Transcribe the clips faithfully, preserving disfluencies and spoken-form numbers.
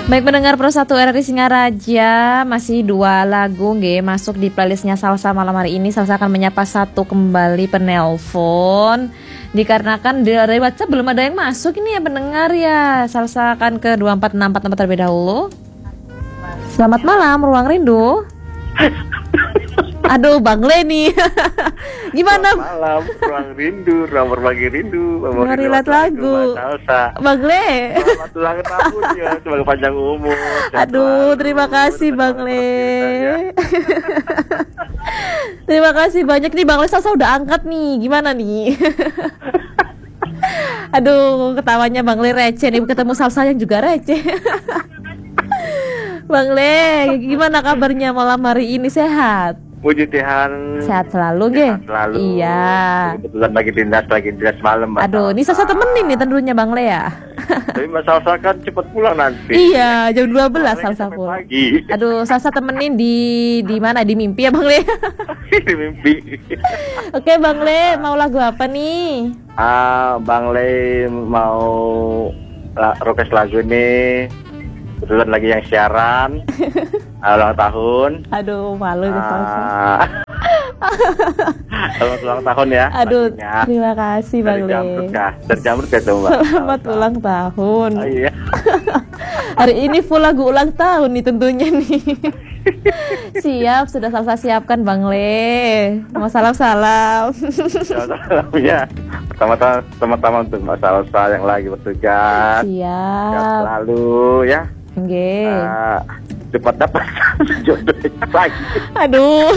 Baik pendengar Pro satu R R I Singaraja, masih dua lagu nge masuk di playlistnya Salsa malam hari ini. Salsa akan menyapa satu kembali penelpon. Dikarenakan dari WhatsApp belum ada yang masuk ini ya pendengar ya. Salsa akan ke dua empat enam empat terlebih dahulu. Selamat malam Ruang Rindu. Aduh Bang Leni. Gimana? Selamat malam Ruang Rindu, Ruang Berbagi Rindu, Ngerilat lagu Bang Le. Selamat ulang tahun ya, semoga panjang umur. Aduh terima kasih Bang Le. Terima kasih banyak nih Bang Le. Salsa udah angkat nih. Gimana nih? Aduh ketawanya Bang Le receh nih. Ketemu Salsa yang juga receh. Bang Le, gimana kabarnya malam hari ini? Sehat? Puji Tuhan. Sehat selalu, Ge? Sehat selalu. Iya. Kebetulan lagi dinas, lagi dinas malam. Mbak Aduh, Salsa. ini Salsa temenin nih tentunya Bang Le ya. Tapi Mbak Salsa kan cepat pulang nanti. Iya, jam dua belas Salsa sampai pulang. pagi. Aduh, Salsa temenin di di mana? Di mimpi ya Bang Le? Di mimpi. Oke Bang Le, mau lagu apa nih? Ah, Bang Le mau la- request lagu nih. Kebetulan lagi yang siaran. Ulang tahun. Aduh, malu ya Salsa. Ah. Selamat ulang tahun ya. Aduh, lagunya. terima kasih Bang Dari Le. Jamrut kah? Dari Jamrut ya coba. Selamat ulang tahun. Oh, iya. Hari ini full lagu ulang tahun nih tentunya nih. Siap, sudah Salsa siapkan Bang Le. Mau salam-salam. Salam ya. Pertama-tama pertama-tama untuk Mbak Salsa yang lagi bertugas. Siap. Sehat selalu ya. Nggih. Ah, cepat dapat jodohnya lagi. Aduh.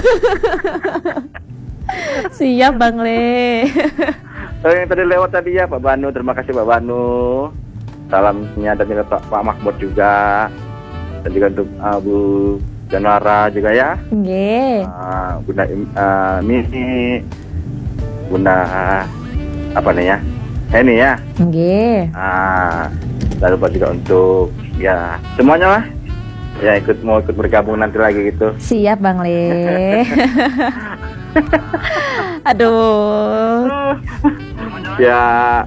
Siap Bang Le. Oh, yang tadi lewat tadi ya Pak Banu, terima kasih Pak Banu. Salamnya dan juga Pak, Pak Mahmud juga. Dan juga untuk uh, Bu Janara juga ya. Nggih. Uh, Bunda uh, Mini, Bunda uh, apa nih ya? Ini ya. Nggih. Ah, lalu Pak juga untuk ya semuanya lah. Ya ikut mau ikut bergabung nanti lagi gitu. Siap Bang Le. Aduh. Ya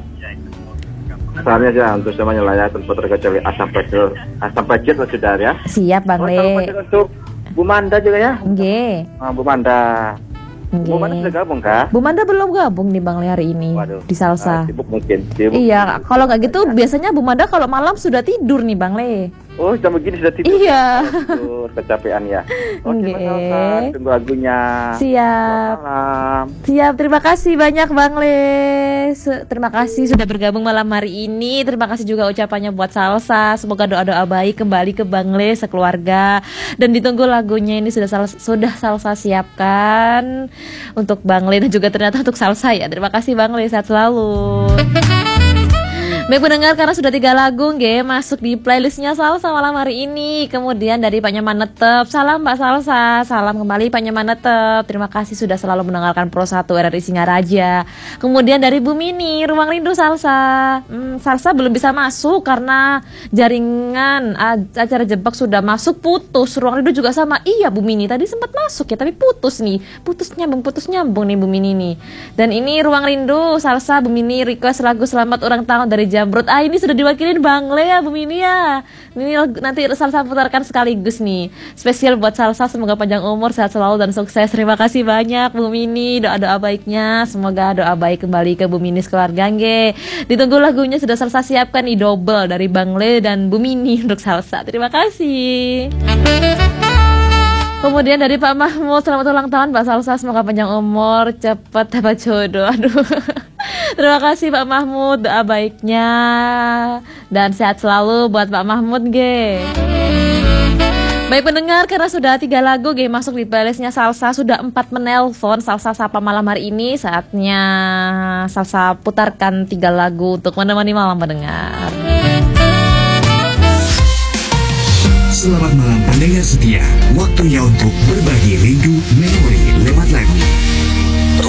salamnya aja untuk semuanya lah ya, tanpa terkecuali asam pecel, asam pecel lah sudah ya. Siap Bang Oh, salam Le. pecel untuk Bu Manda juga ya. Nggih. Ah, Bu Manda. Bu Manda Nggih. sudah gabung kah? Bu Manda belum gabung nih Bang Le hari ini. Waduh. Di Salsa. Ah, sibuk mungkin. Sibuk. Iya, kalau nggak gitu biasanya Bu Manda kalau malam sudah tidur nih Bang Le. Oh, jam begini sudah tidur. Iya. Oh, kecapean ya. Oke, Nggih. Mas Salsa, tunggu lagunya. Siap. Selamat malam. Siap, terima kasih banyak Bang Le. Se- Terima kasih sudah bergabung malam hari ini. Terima kasih juga ucapannya buat Salsa. Semoga doa-doa baik kembali ke Bang Le sekeluarga. Dan ditunggu lagunya ini sudah Salsa, sudah Salsa siapkan untuk Bang Le dan juga ternyata untuk Salsa ya. Terima kasih Bang Le, sehat selalu. Baik pendengar, karena sudah tiga lagu nge masuk di playlistnya Salsa malam hari ini. Kemudian dari Pak Nyaman Netep, salam Mbak Salsa. Salam kembali Pak Nyaman Netep. Terima kasih sudah selalu mendengarkan Pro satu R R I Singaraja. Kemudian dari Bu Mini, Ruang Rindu Salsa. hmm, Salsa belum bisa masuk karena jaringan acara jebak sudah masuk, putus. Ruang Rindu juga sama. Iya Bu Mini, tadi sempat masuk ya, tapi putus nih. Putus nyambung, putus nyambung nih Bu Mini nih. Dan ini Ruang Rindu Salsa, Bu Mini request lagu Selamat Ulang Tahun dari Jamrut. Ah, ini sudah diwakilin Bang Le ya Bu Mini ya. Ini lagu- nanti Salsa putarkan sekaligus nih. Spesial buat Salsa, semoga panjang umur, sehat selalu dan sukses. Terima kasih banyak Bu Mini, doa-doa baiknya. Semoga doa baik kembali ke Bu Mini sekeluarga nge. Ditunggu lagunya sudah Salsa siapkan nih, double dari Bang Le dan Bu Mini untuk Salsa. Terima kasih. Kemudian dari Pak Mahmud, selamat ulang tahun Pak Salsa, semoga panjang umur, cepat dapat jodoh. Aduh. Terima kasih Pak Mahmud, doa baiknya dan sehat selalu buat Pak Mahmud ge. Baik pendengar, karena sudah tiga lagu ge masuk di playlistnya Salsa, sudah empat menelpon Salsa Sapa malam hari ini. Saatnya Salsa putarkan tiga lagu untuk menemani malam pendengar. Selamat malam pendengar setia. Waktunya untuk berbagi rindu memori lewat lagu.